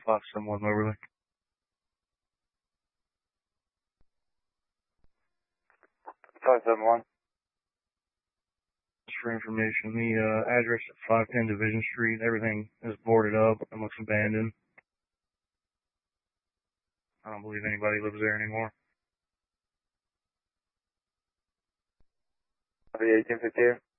571 Moberly. Five seven one. Just for information, the address at 510 Division Street, everything is boarded up and looks abandoned. I don't believe anybody lives there anymore. The 1852.